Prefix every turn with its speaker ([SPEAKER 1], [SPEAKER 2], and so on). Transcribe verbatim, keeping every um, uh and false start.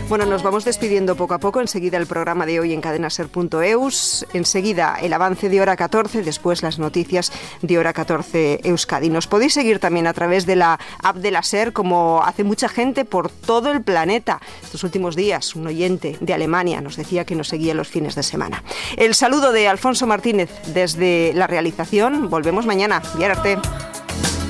[SPEAKER 1] Bueno, nos vamos despidiendo poco a poco. Enseguida el programa de hoy en cadena ser punto eus. Enseguida el avance de Hora catorce, después las noticias de Hora catorce Euskadi. Nos podéis seguir también a través de la app de la SER, como hace mucha gente por todo el planeta. Estos últimos días, un oyente de Alemania nos decía que nos seguía los fines de semana. El saludo de Alfonso Martínez desde la realización. Volvemos mañana. Bihar arte.